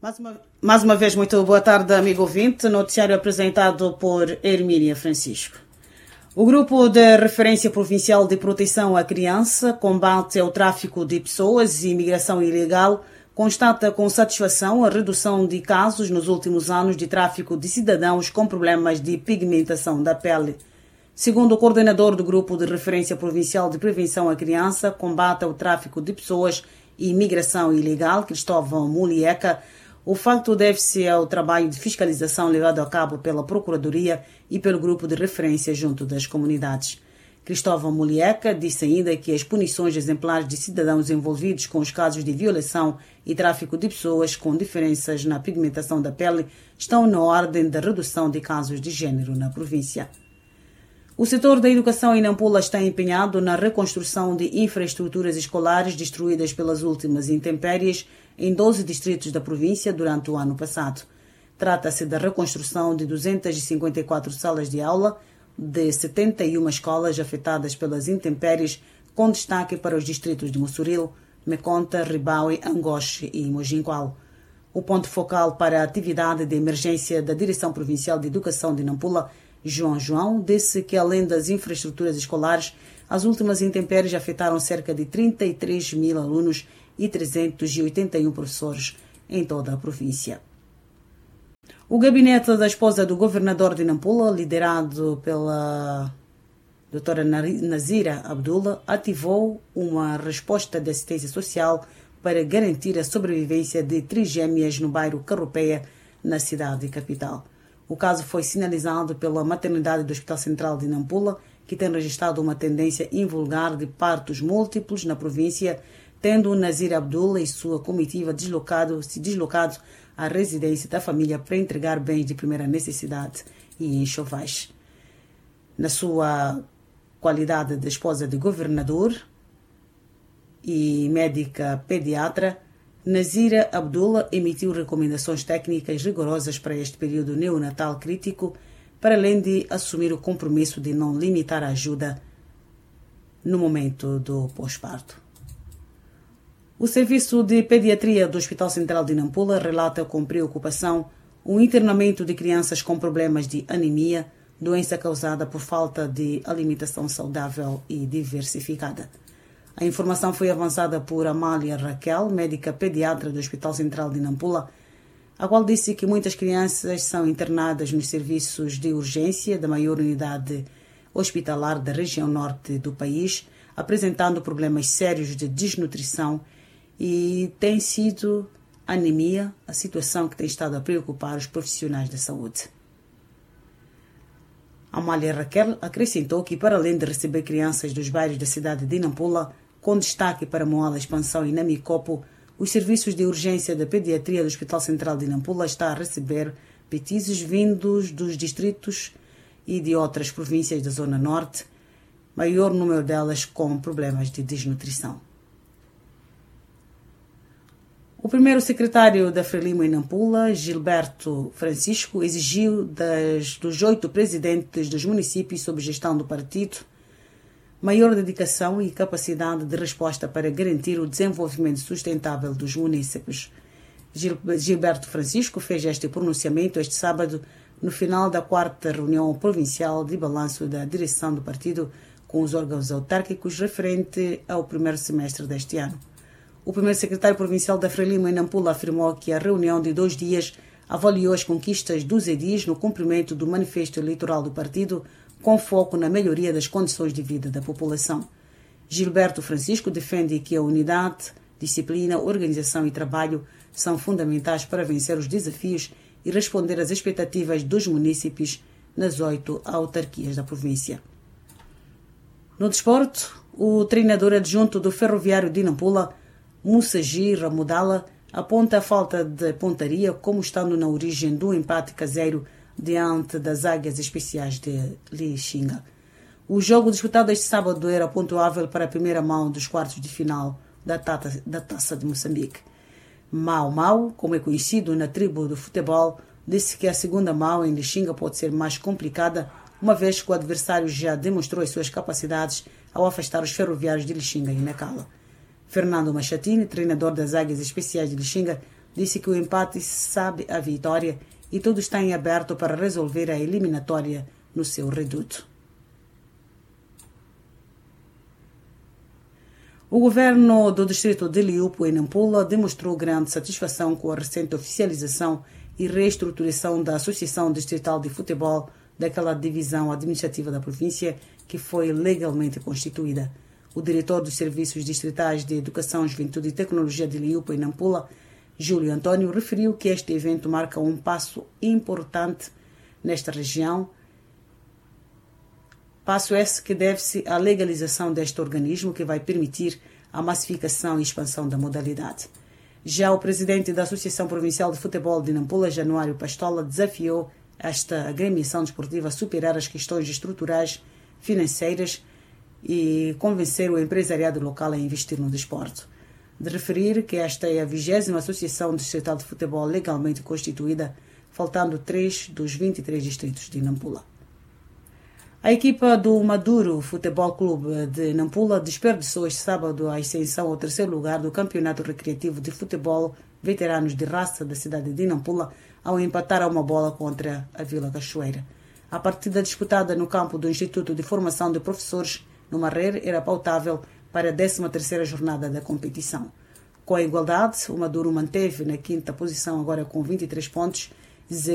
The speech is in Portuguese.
Mais uma vez, muito boa tarde, amigo ouvinte. Noticiário apresentado por Hermínia Francisco. O Grupo de Referência Provincial de Proteção à Criança, Combate ao Tráfico de Pessoas e Imigração Ilegal constata com satisfação a redução de casos nos últimos anos de tráfico de cidadãos com problemas de pigmentação da pele. Segundo o coordenador do Grupo de Referência Provincial de Prevenção à Criança, Combate ao Tráfico de Pessoas e Imigração Ilegal, Cristóvão Mulieca, o facto deve-se ao trabalho de fiscalização levado a cabo pela Procuradoria e pelo Grupo de Referência junto das comunidades. Cristóvão Mulieca disse ainda que as punições exemplares de cidadãos envolvidos com os casos de violação e tráfico de pessoas com diferenças na pigmentação da pele estão na ordem da redução de casos de género na província. O setor da educação em Nampula está empenhado na reconstrução de infraestruturas escolares destruídas pelas últimas intempéries em 12 distritos da província durante o ano passado. Trata-se da reconstrução de 254 salas de aula de 71 escolas afetadas pelas intempéries, com destaque para os distritos de Mussuril, Meconta, Ribaue, Angoche e Mojingual. O ponto focal para a atividade de emergência da Direção Provincial de Educação de Nampula, João, disse que, além das infraestruturas escolares, as últimas intempéries afetaram cerca de 33 mil alunos e 381 professores em toda a província. O gabinete da esposa do governador de Nampula, liderado pela doutora Nazira Abdullah, ativou uma resposta de assistência social para garantir a sobrevivência de trigêmeas no bairro Carropeia, na cidade capital. O caso foi sinalizado pela maternidade do Hospital Central de Nampula, que tem registrado uma tendência invulgar de partos múltiplos na província, tendo Nazir Abdullah e sua comitiva se deslocado à residência da família para entregar bens de primeira necessidade e enxovais. Na sua qualidade de esposa de governador e médica pediatra, Nazira Abdullah emitiu recomendações técnicas rigorosas para este período neonatal crítico, para além de assumir o compromisso de não limitar a ajuda no momento do pós-parto. O Serviço de Pediatria do Hospital Central de Nampula relata com preocupação o internamento de crianças com problemas de anemia, doença causada por falta de alimentação saudável e diversificada. A informação foi avançada por Amália Raquel, médica pediatra do Hospital Central de Nampula, a qual disse que muitas crianças são internadas nos serviços de urgência da maior unidade hospitalar da região norte do país, apresentando problemas sérios de desnutrição, e tem sido anemia a situação que tem estado a preocupar os profissionais da saúde. Amália Raquel acrescentou que, para além de receber crianças dos bairros da cidade de Nampula, com destaque para Moala, Expansão e Namicopo, os serviços de urgência da pediatria do Hospital Central de Nampula está a receber petizes vindos dos distritos e de outras províncias da Zona Norte, maior número delas com problemas de desnutrição. O primeiro secretário da Frelimo em Nampula, Gilberto Francisco, exigiu dos 8 presidentes dos municípios sob gestão do partido maior dedicação e capacidade de resposta para garantir o desenvolvimento sustentável dos municípios. Gilberto Francisco fez este pronunciamento este sábado, no final da 4ª reunião provincial de balanço da direção do partido com os órgãos autárquicos referente ao primeiro semestre deste ano. O primeiro secretário provincial da Frelimo em Nampula afirmou que a reunião de 2 dias avaliou as conquistas dos edis no cumprimento do manifesto eleitoral do partido, com foco na melhoria das condições de vida da população. Gilberto Francisco defende que a unidade, disciplina, organização e trabalho são fundamentais para vencer os desafios e responder às expectativas dos munícipes nas 8 autarquias da província. No desporto, o treinador adjunto do Ferroviário de Nampula, Mussaji Ramudala, aponta a falta de pontaria como estando na origem do empate caseiro diante das Águias Especiais de Lixinga. O jogo disputado este sábado era pontuável para a primeira mão dos quartos de final da Taça de Moçambique. Mau, como é conhecido na tribo do futebol, disse que a segunda mão em Lixinga pode ser mais complicada, uma vez que o adversário já demonstrou as suas capacidades ao afastar os ferroviários de Lixinga e Nacala. Fernando Machatini, treinador das Águias Especiais de Lixinga, disse que o empate sabe a vitória e tudo está em aberto para resolver a eliminatória no seu reduto. O governo do distrito de Liupo, em Nampula, demonstrou grande satisfação com a recente oficialização e reestruturação da Associação Distrital de Futebol daquela divisão administrativa da província que foi legalmente constituída. O diretor dos Serviços Distritais de Educação, Juventude e Tecnologia de Liupo, em Nampula, Júlio Antônio, referiu que este evento marca um passo importante nesta região. Passo esse que deve-se à legalização deste organismo que vai permitir a massificação e expansão da modalidade. Já o presidente da Associação Provincial de Futebol de Nampula, Januário Pastola, desafiou esta agremiação desportiva a superar as questões estruturais, financeiras e convencer o empresariado local a investir no desporto. De referir que esta é a 20ª Associação Distrital de Futebol legalmente constituída, faltando 3 dos 23 distritos de Nampula. A equipa do Maduro Futebol Clube de Nampula desperdiçou este sábado a ascensão ao 3º lugar do Campeonato Recreativo de Futebol Veteranos de Raça da cidade de Nampula ao empatar a uma bola contra a Vila Cachoeira. A partida disputada no campo do Instituto de Formação de Professores, no Marrer, era pautável para a 13ª jornada da competição. Com a igualdade, o Maduro manteve na 5ª posição agora com 23 pontos,